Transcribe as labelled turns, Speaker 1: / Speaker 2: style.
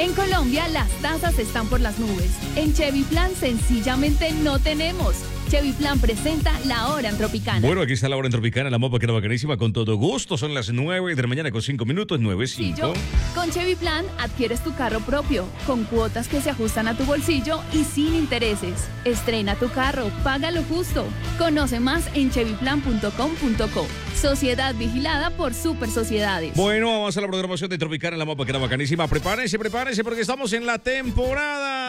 Speaker 1: En Colombia, las tasas están por las nubes. En Chevy Plan, sencillamente no tenemos. Chevy Plan presenta La Hora en Tropicana.
Speaker 2: Bueno, aquí está La Hora en Tropicana, la mopa que era bacanísima, con todo gusto. Son las 9 de la mañana con 5 minutos, 9:05.
Speaker 1: Con Chevy Plan adquieres tu carro propio, con cuotas que se ajustan a tu bolsillo y sin intereses. Estrena tu carro, págalo justo. Conoce más en chevyplan.com.co. Sociedad vigilada por Super Sociedades.
Speaker 2: Bueno, vamos a la programación de Tropicana, la mopa que era bacanísima. Prepárense porque estamos en la temporada